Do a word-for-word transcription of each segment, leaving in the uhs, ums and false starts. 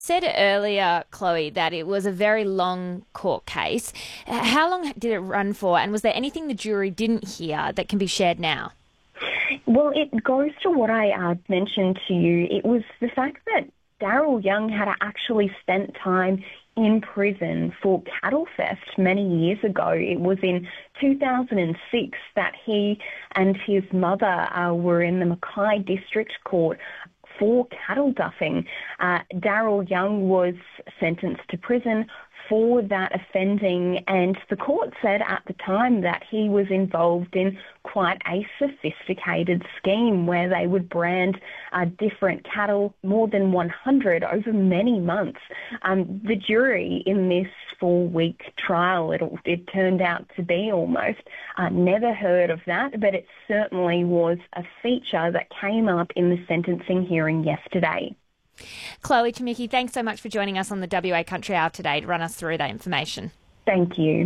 Said earlier, Chloe, that it was a very long court case. How long did it run for, and was there anything the jury didn't hear that can be shared now? Well, it goes to what I uh, mentioned to you. It was the fact that Daryl Young had actually spent time in prison for cattle theft many years ago. It was in two thousand six that he and his mother uh, were in the Mackay District Court for cattle duffing. Uh, Daryl Young was sentenced to prison for that offending, and the court said at the time that he was involved in quite a sophisticated scheme where they would brand uh, different cattle, more than one hundred, over many months. Um, the jury in this four-week trial, it, it turned out to be almost, uh, never heard of that, but it certainly was a feature that came up in the sentencing hearing yesterday. Chloe Chimicki, thanks so much for joining us on the W A Country Hour today to run us through that information. Thank you.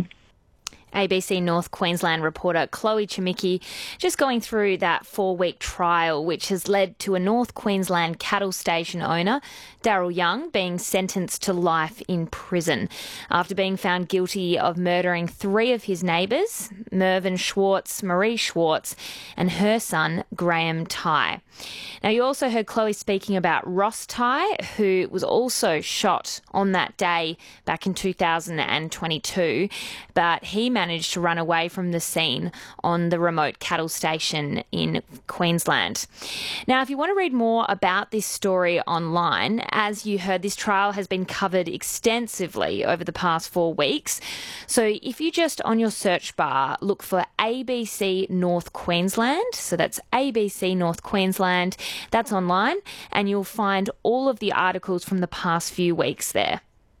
A B C North Queensland reporter Chloe Chimicki just going through that four-week trial which has led to a North Queensland cattle station owner, Daryl Young, being sentenced to life in prison after being found guilty of murdering three of his neighbours, Mervyn Schwartz, Marie Schwartz and her son, Graham Tighe. Now, you also heard Chloe speaking about Ross Tighe, who was also shot on that day back in two thousand twenty-two, but he managed to run away from the scene on the remote cattle station in Queensland. Now, if you want to read more about this story online, as you heard, this trial has been covered extensively over the past four weeks. So if you just on your search bar look for A B C North Queensland, so that's A B C North Queensland, that's online, and you'll find all of the articles from the past few weeks there.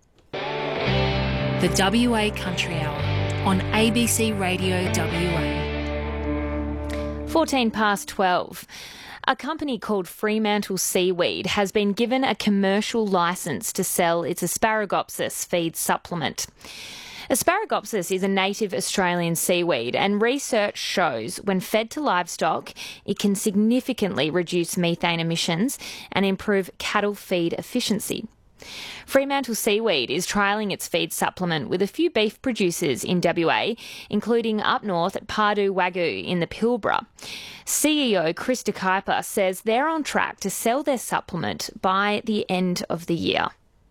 The W A Country Hour on A B C Radio W A. fourteen past twelve. A company called Fremantle Seaweed has been given a commercial licence to sell its Asparagopsis feed supplement. Asparagopsis is a native Australian seaweed, and research shows when fed to livestock, it can significantly reduce methane emissions and improve cattle feed efficiency. Fremantle Seaweed is trialling its feed supplement with a few beef producers in W A, including up north at Pardue Wagyu in the Pilbara. C E O Chris de Kuiper says they're on track to sell their supplement by the end of the year.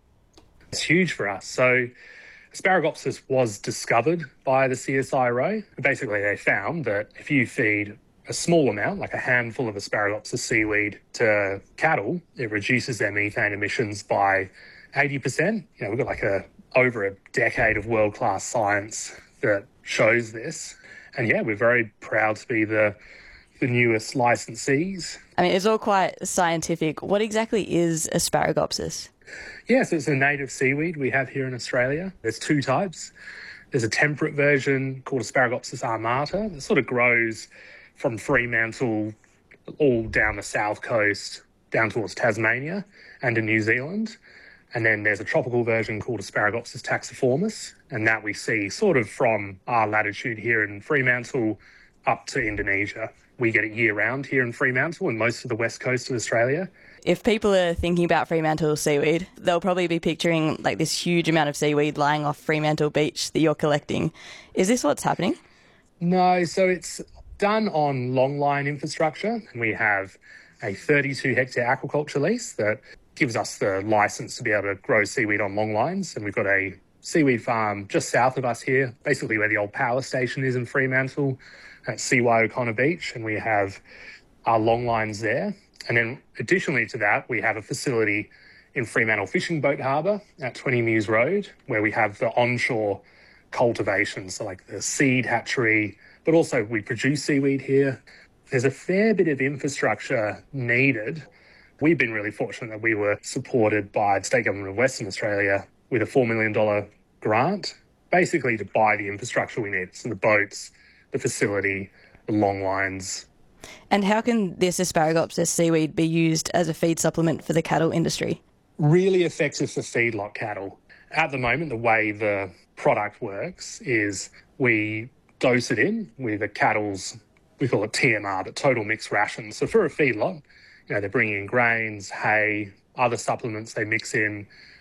It's huge for us. So Asparagopsis was discovered by the C S I R O. Basically, they found that if you feed a small amount, like a handful of Asparagopsis seaweed to cattle, it reduces their methane emissions by eighty percent. You know, we've got like a over a decade of world-class science that shows this. And yeah, we're very proud to be the the newest licensees. I mean, it's all quite scientific. What exactly is Asparagopsis? Yes, it's a native seaweed we have here in Australia. There's two types. There's a temperate version called Asparagopsis armata that sort of grows from Fremantle all down the south coast, down towards Tasmania and in New Zealand. And then there's a tropical version called Asparagopsis taxiformis, and that we see sort of from our latitude here in Fremantle up to Indonesia. We get it year-round here in Fremantle and most of the west coast of Australia. If people are thinking about Fremantle seaweed, they'll probably be picturing like this huge amount of seaweed lying off Fremantle Beach that you're collecting. Is this what's happening? No, so it's done on longline infrastructure, and we have a thirty-two hectare aquaculture lease that gives us the license to be able to grow seaweed on long lines. And we've got a seaweed farm just south of us here, basically where the old power station is in Fremantle at C Y O'Connor Beach, and we have our long lines there. And then additionally to that, we have a facility in Fremantle Fishing Boat Harbour at twenty Mews Road, where we have the onshore cultivation, so like the seed hatchery, but also we produce seaweed here. There's a fair bit of infrastructure needed. We've been really fortunate that we were supported by the State Government of Western Australia with a four million dollars grant, basically to buy the infrastructure we need. So the boats, the facility, the long lines. And how can this Asparagopsis seaweed be used as a feed supplement for the cattle industry? Really effective for feedlot cattle. At the moment, the way the product works is we dose it in with the cattle's, we call it T M R, but total mixed ration. So for a feedlot, you know, they're bringing in grains, hay, other supplements they mix in